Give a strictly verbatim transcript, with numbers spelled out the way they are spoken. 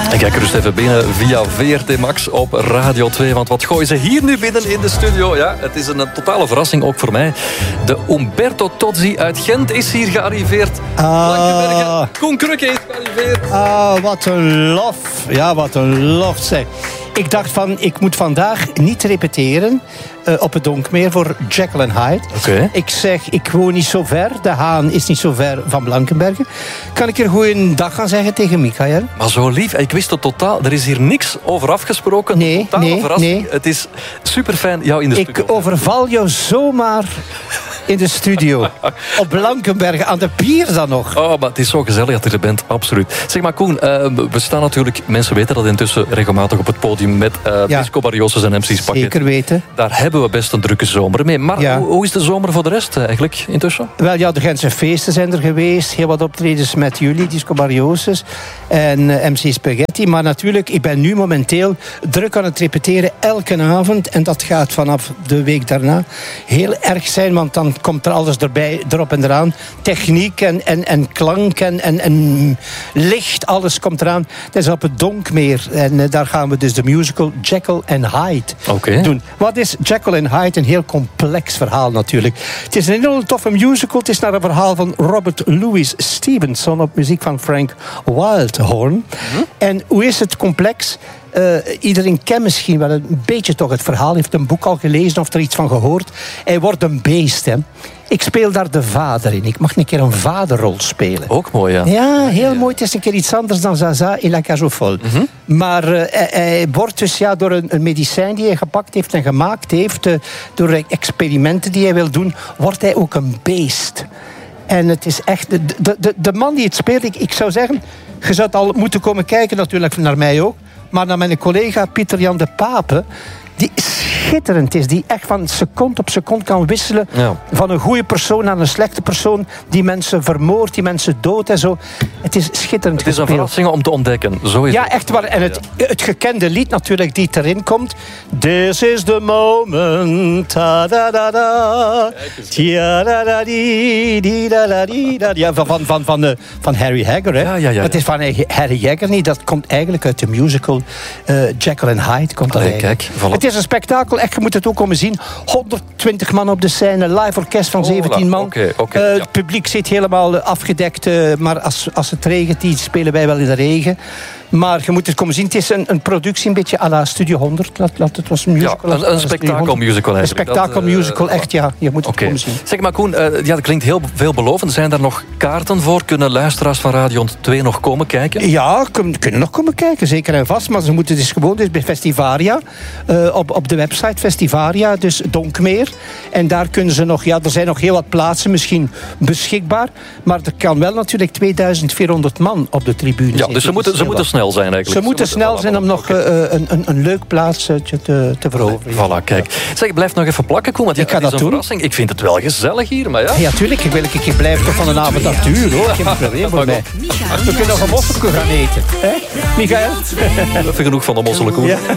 En kijk rust even binnen via V R T Max op Radio twee. Want wat gooien ze hier nu binnen in de studio? Ja, het is een, een totale verrassing ook voor mij. De Umberto Tozzi uit Gent is hier gearriveerd. Ah. Blankenbergen, Koen Krukke is gearriveerd. Ah, wat een lof. Ja, wat een lof zeg. Ik dacht van, ik moet vandaag niet repeteren uh, op het Donkmeer voor Jekyll and Hyde. Okay. Ik zeg, ik woon niet zo ver. De Haan is niet zo ver van Blankenbergen. Kan ik er goeie dag gaan zeggen tegen Michael? Maar zo lief, ik wist het totaal. Er is hier niks over afgesproken. Nee, Totale nee, verrassing. nee. Het is super fijn jou in de studio. Ik overval jou zomaar in de studio. Op Blankenbergen, aan de pier dan nog. Oh, maar het is zo gezellig dat je er bent, absoluut. Zeg maar Koen, uh, we staan natuurlijk, mensen weten dat intussen regelmatig op het podium met uh, Ja. Disco Barrios en M C's pakket. Zeker weten. Daar hebben we best een drukke zomer mee. Maar Ja. hoe, hoe is de zomer voor de rest uh, eigenlijk intussen? Wel ja, de Gentse feesten zijn er geweest. Heel wat optredens met jullie, Disco Barrios en uh, M C Spaghetti. Maar natuurlijk, ik ben nu momenteel druk aan het repeteren elke avond. En dat gaat vanaf de week daarna heel erg zijn. Want dan komt er alles erbij, erop en eraan. Techniek en, en, en klank en, en, en licht, alles komt eraan. Dat is op het Donkmeer. En uh, daar gaan we dus de musical Jekyll and Hyde Okay. doen. Wat is Jekyll and Hyde? Een heel complex verhaal natuurlijk. Het is een enorm toffe musical. Het is naar een verhaal van Robert Louis Stevenson op muziek van Frank Wildhorn. Mm-hmm. En hoe is het complex? Uh, iedereen kent misschien wel een beetje toch het verhaal. Heeft een boek al gelezen of er iets van gehoord. Hij wordt een beest, hè. Ik speel daar de vader in. Ik mag een keer een vaderrol spelen. Ook mooi, ja. Ja, heel mooi. Het is een keer iets anders dan Zaza in La Cage aux Folles. Mm-hmm. Maar uh, hij, hij wordt dus ja, door een, een medicijn die hij gepakt heeft en gemaakt heeft, uh, door experimenten die hij wil doen, wordt hij ook een beest. En het is echt... De, de, de, de man die het speelt, ik, ik zou zeggen, je zou al moeten komen kijken, natuurlijk naar mij ook, maar naar mijn collega Pieter Jan de Pape, die schitterend is, die echt van seconde op seconde kan wisselen, ja, van een goede persoon naar een slechte persoon, die mensen vermoordt, die mensen doodt en zo. Het is schitterend. Het is gespeeld. een verrassing om te ontdekken. Zo is ja, het. echt waar. En het, het gekende lied natuurlijk die erin komt. This is the moment. Ta da da da. Tia da da di di da da di da. Ja, van, van, van, van, uh, van Harry Hagger. Hè. Ja, ja, ja, het is van Harry Hagger niet. Dat komt eigenlijk uit de musical uh, Jekyll and Hyde. Komt dat Allee, kijk, voilà. Het is een spektakel. Echt, je moet het ook komen zien. honderdtwintig man op de scène. Live orkest van zeventien oh, man. Okay, okay, uh, ja. Het publiek zit helemaal uh, afgedekt. Uh, maar als, als het regent, die spelen wij wel in de regen. Maar je moet het komen zien. Het is een, een productie een beetje à la Studio honderd. Laat, laat, het was een musical. Ja, een, een spektakelmusical Een eigenlijk. spektakelmusical, uh, echt ja. Je moet het okay. komen zien. Zeg maar Koen, uh, ja, dat klinkt heel veelbelovend. Zijn daar nog kaarten voor? Kunnen luisteraars van Radio twee nog komen kijken? Ja, kunnen, kunnen nog komen kijken, zeker en vast. Maar ze moeten dus gewoon dus bij Festivaria. Uh, op, op de website Festivaria, dus Donkmeer. En daar kunnen ze nog, ja, er zijn nog heel wat plaatsen misschien beschikbaar. Maar er kan wel natuurlijk tweeduizend vierhonderd man op de tribune Ja, zitten. dus ze moeten, ze moeten snel zijn eigenlijk. Ze moeten snel zijn om nog uh, een, een, een leuk plaatsje te, te veroveren. Voilà, kijk. Zeg, blijf nog even plakken, Koen, want ja, ik ga het is dat een doen. verrassing. Ik vind het wel gezellig hier, maar ja. Ja, tuurlijk. Ik wil een keer blijven tot van een avond dat duur, hoor. Geen probleem voor mij. We kunnen nog een mosselkoe gaan eten. Hè, Michael? Even genoeg van de mosselen, Koen. Ja.